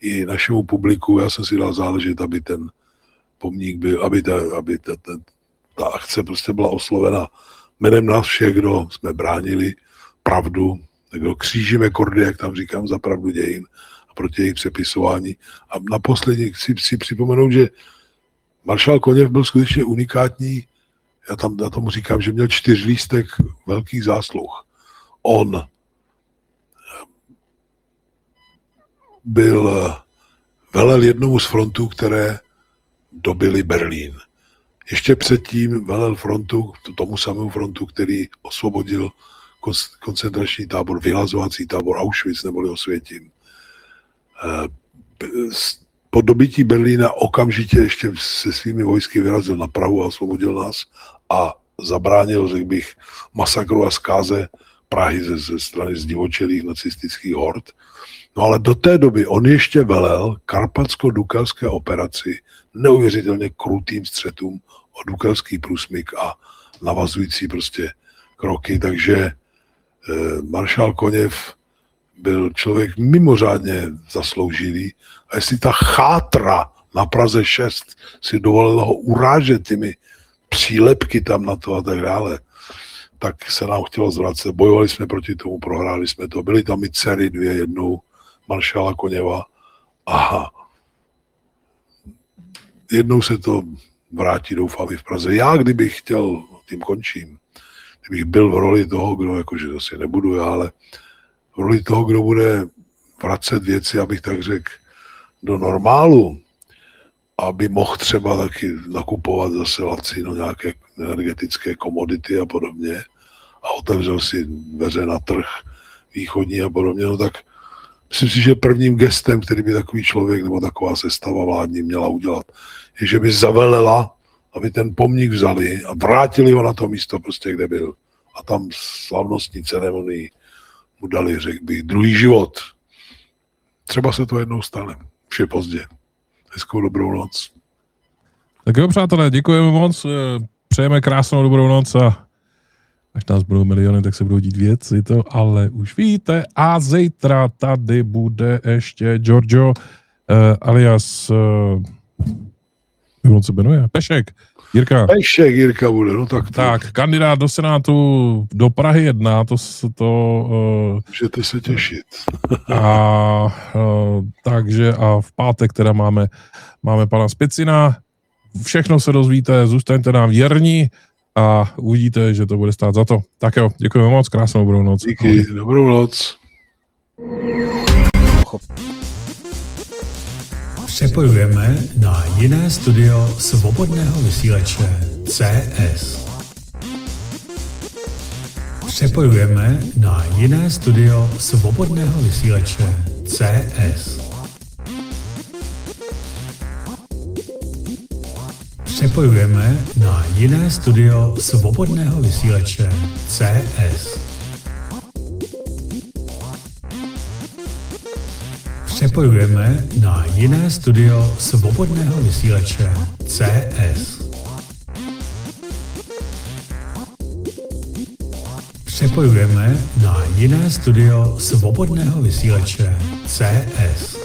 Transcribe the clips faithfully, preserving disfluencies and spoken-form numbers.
i našemu publiku. Já jsem si dal záležet, aby ten pomník byl, aby ta, aby ta, ta, ta akce prostě byla oslovena jménem nás všech, kdo jsme bránili pravdu, kdo křížíme kordy, jak tam říkám, za pravdu dějin a proti jejich přepisování. A na poslední chci si připomenout, že maršál Koněv byl skutečně unikátní. Já tam na tomu říkám, že měl čtyřlístek velkých zásluh. On byl velel jednomu z frontů, které dobili Berlín. Ještě předtím velel frontu, tomu samému frontu, který osvobodil koncentrační tábor, vyhlazovací tábor Auschwitz neboli Osvětim. Po dobytí Berlína okamžitě ještě se svými vojsky vyrazil na Prahu a osvobodil nás a zabránil, řekl bych, masakru a zkáze Prahy ze, ze strany zdivočelých nacistických hord. No ale do té doby on ještě velel karpatsko-dukalské operaci, neuvěřitelně krutým střetům o dukalský průsmyk a navazující prostě kroky, takže e, maršál Koněv byl člověk mimořádně zasloužilý a jestli ta chátra na Praze šest si dovolila ho urážet těmi přílepky tam na to a tak dále, tak se nám chtělo zvracet. Bojovali jsme proti tomu, prohráli jsme to. Byly tam i dcery dvě jednou maršála Koněva a jednou se to vrátí, doufám, i v Praze. Já, kdybych chtěl, tím končím, kdybych byl v roli toho, kdo, jakože to si nebudu já, ale v roli toho, kdo bude vracet věci, abych tak řekl, do normálu, aby mohl třeba taky nakupovat zase lacino nějaké energetické komodity a podobně a otevřel si dveře na trh východní a podobně, no tak myslím si, že prvním gestem, který by takový člověk nebo taková sestava vládní měla udělat, je, že by zavelela, aby ten pomník vzali a vrátili ho na to místo, prostě kde byl. A tam slavnostní ceremonii mu dali, řekl bych, druhý život. Třeba se to jednou stane. Už je pozdě. Hezkou dobrou noc. Tak jo, přátelé, děkujeme moc. Přejeme krásnou dobrou noc a až nás budou miliony, tak se budou dít věci, to ale už víte. A zítra tady bude ještě Giorgio, eh, alias eh, jak on se jmenuje? Pešek. Jirka. Pešek Jirka bude, no tak. Tak, kandidát do Senátu do Prahy jedna, to se to... Uh, Můžete se těšit. a uh, takže a v pátek teda máme, máme pana Spicina. Všechno se dozvíte, zůstaňte nám věrní a uvidíte, že to bude stát za to. Tak jo, děkujeme moc, krásnou dobrou noc. Díky, dobrou noc. Přepojujeme na jiné studio svobodného vysílače C S. Přepojujeme na jiné studio svobodného vysílače C S. Přepojujeme na jiné studio svobodného vysílače C S. Přepojujeme na jiné studio svobodného vysílače C S. Přepojujeme na jiné studio svobodného vysílače C S.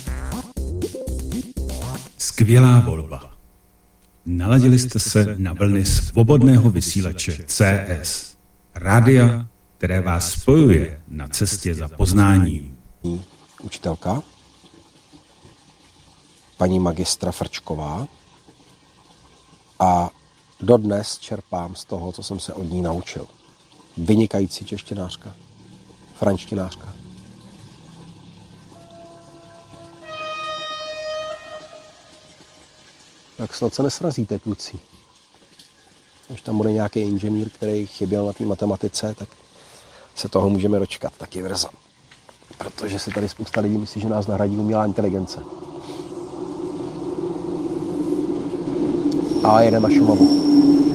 Skvělá volba. Naladili jste se na vlny svobodného vysílače C S. Rádia, které vás spojuje na cestě za poznáním. Učitelka, paní magistra Frčková, a dodnes čerpám z toho, co jsem se od ní naučil. Vynikající češtinářka, franštinářka. Tak snad se nesrazíte, kluci. Když tam bude nějaký inženýr, který chyběl na té matematice, tak se toho můžeme dočkat taky brzo. Protože se tady spousta lidí myslí, že nás nahradí umělá inteligence. A jede na Šumavu.